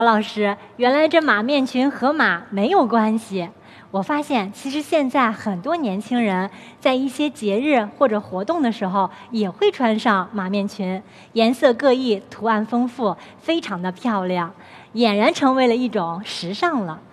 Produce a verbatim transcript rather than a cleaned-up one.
老师，原来这马面裙和马没有关系。我发现，其实现在很多年轻人在一些节日或者活动的时候，也会穿上马面裙，颜色各异，图案丰富，非常的漂亮，俨然成为了一种时尚了。